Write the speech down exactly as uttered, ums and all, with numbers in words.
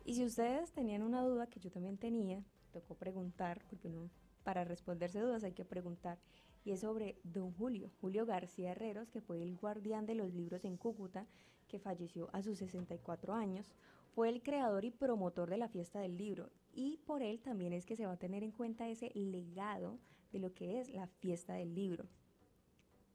Y si ustedes tenían una duda que yo también tenía, tocó preguntar, porque uno para responderse dudas hay que preguntar, y es sobre don Julio, Julio García Herreros, que fue el guardián de los libros en Cúcuta, que falleció a sus sesenta y cuatro años. Fue el creador y promotor de la fiesta del libro, y por él también es que se va a tener en cuenta ese legado de lo que es la fiesta del libro.